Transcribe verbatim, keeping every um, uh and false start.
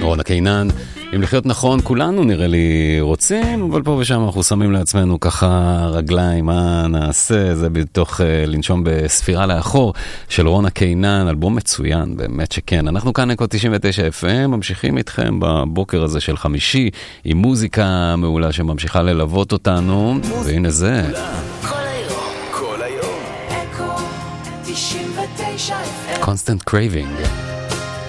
רונה קינן, אם לחיות נכון, כולנו נראה לי רוצים, אבל פה ושם אנחנו שמים לעצמנו ככה רגליים, מה נעשה, זה בתוך לנשום בספירה לאחור של רונה קינן, אלבום מצוין, באמת שכן. אנחנו כאן אקו תשעים ותשע אף אם, ממשיכים איתכם בבוקר הזה של חמישי, עם מוזיקה מעולה שממשיכה ללוות אותנו, והנה זה. כל היום, כל היום, אקו תשעים ותשע אף אם. Constant Craving.